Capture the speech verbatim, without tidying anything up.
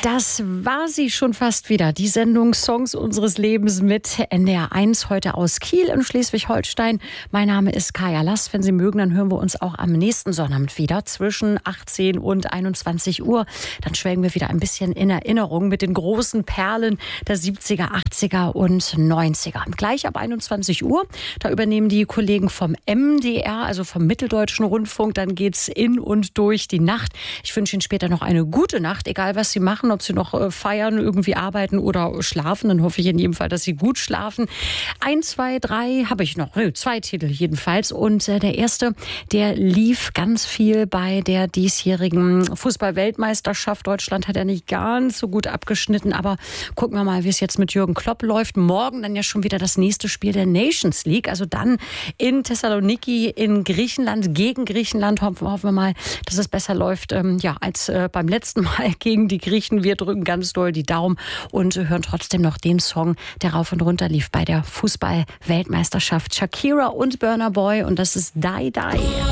Das war sie schon fast wieder, die Sendung Songs unseres Lebens mit N D R eins, heute aus Kiel in Schleswig-Holstein. Mein Name ist Kaya Lass. Wenn Sie mögen, dann hören wir uns auch am nächsten Sonnabend wieder zwischen achtzehn und einundzwanzig Uhr. Dann schwelgen wir wieder ein bisschen in Erinnerung mit den großen Perlen der siebziger, achtziger und neunziger. Gleich ab einundzwanzig Uhr, da übernehmen die Kollegen vom M D R, also vom Mitteldeutschen Rundfunk. Dann geht's in und durch die Nacht. Ich wünsche Ihnen später noch eine gute Nacht, egal was Sie machen, ob Sie noch feiern, irgendwie arbeiten oder schlafen. Dann hoffe ich in jedem Fall, dass Sie gut schlafen. Ein, zwei, drei habe ich noch. Zwei Titel jedenfalls. Und äh, der erste, der lief ganz viel bei der diesjährigen Fußball-Weltmeisterschaft. Deutschland hat ja nicht ganz so gut abgeschnitten. Aber gucken wir mal, wie es jetzt mit Jürgen Klopp läuft. Morgen dann ja schon wieder das nächste Spiel der Nations League. Also dann in Thessaloniki in Griechenland, gegen Griechenland. Hoffen, hoffen wir mal, dass es besser läuft ähm, ja, als äh, beim letzten Mal gegen die Griechen. Wir drücken ganz doll die Daumen und hören trotzdem noch den Song, der rauf und runter lief bei der Fußball-Weltmeisterschaft. Shakira und Burna Boy, und das ist Die Die.